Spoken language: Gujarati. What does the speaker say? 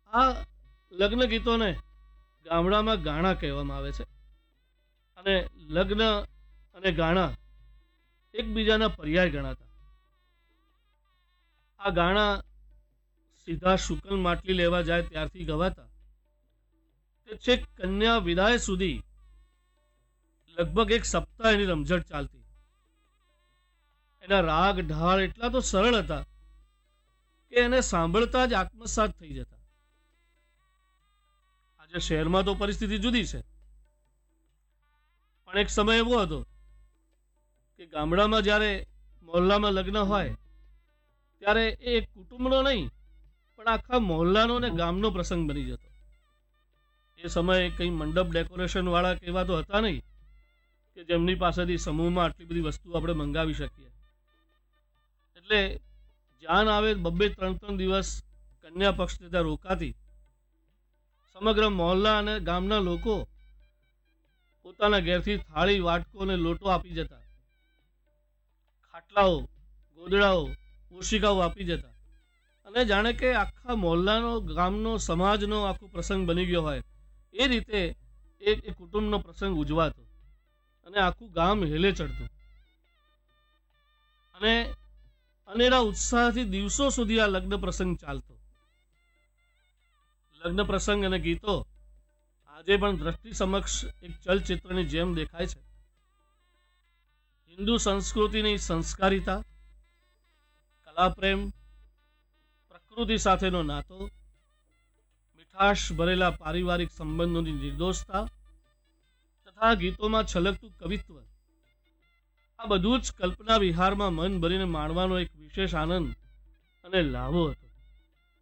આ લગ્ન ગીતોને ગામડામાં ગાણા કહેવામાં આવે છે અને લગ્ન અને ગાણા એકબીજાના પર્યાય ગણાતા. આ ગાણા સીધા શુકલ માટલી લેવા જાય ત્યારથી ગવાતા તે છેક કન્યા વિદાય સુધી લગભગ એક સપ્તાહ એની રમઝટ ચાલતી. એના રાગ ઢાળ એટલા તો સરળ હતા કે એને સાંભળતા જ આત્મસાત થઈ જતા. આજે શહેરમાં તો પરિસ્થિતિ જુદી છે, પણ એક સમય એવો હતો કે ગામડામાં જ્યારે મોહલ્લામાં લગ્ન હોય ત્યારે એ એક કુટુંબનો નહીં પણ આખા મોહલ્લાનો ને ગામનો પ્રસંગ બની જતો. એ સમયે કંઈ મંડપ ડેકોરેશન વાળા કેવા તો હતા નહીં કે જેમની પાસેથી સમૂહમાં આટલી બધી વસ્તુ આપણે મંગાવી શકીએ. એટલે જાન આવે 2-3 દિવસ કન્યા પક્ષને ત્યાં રોકાતી. સમગ્ર મોહલ્લા અને ગામના લોકો પોતાના ઘેરથી થાળી, વાટકો અને લોટો આપી જતા. ખાટલાઓ, ગોદડાઓ, ઓશિકાઓ આપી જતા અને જાણે કે આખા મોહલ્લાનો, ગામનો, સમાજનો આખો પ્રસંગ બની ગયો હોય એ રીતે એક કુટુંબનો પ્રસંગ ઉજવાતો અને આખું ગામ હેલે ચડતું. અને અનેરા ઉત્સાહથી દિવસો સુધી આ લગ્ન પ્રસંગ ચાલતો. લગ્ન પ્રસંગ અને ગીતો આજે પણ દ્રષ્ટિ સમક્ષ એક ચલચિત્રની જેમ દેખાય છે. હિન્દુ સંસ્કૃતિની સંસ્કારિતા, કલાપ્રેમ, પ્રકૃતિ સાથેનો નાતો, મીઠાશ ભરેલા પારિવારિક સંબંધોની નિર્દોષતા તથા ગીતોમાં છલકતું કવિત્વ, આ બધું જ કલ્પના વિહારમાં મન ભરીને માણવાનો એક વિશેષ આનંદ અને લાવો હતો.